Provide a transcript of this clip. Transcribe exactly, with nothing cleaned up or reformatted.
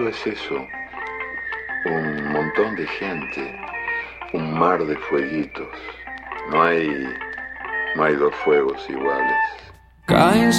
es eso, un montón de gente, un mar de fueguitos. No hay, no hay dos fuegos iguales. Caen